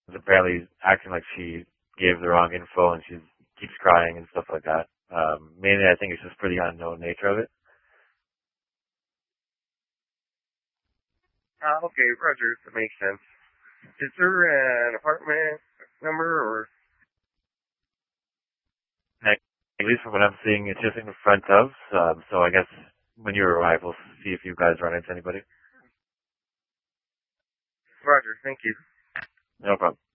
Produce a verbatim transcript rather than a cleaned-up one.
apparently acting like she gave the wrong info and she keeps crying and stuff like that. Um, mainly, I think it's just for the unknown nature of it. Uh, okay, Roger, that makes sense. Is there an apartment number or? Like, at least from what I'm seeing, it's just in front of. Um, so I guess when you arrive, we'll see if you guys run into anybody. Roger, thank you. No problem.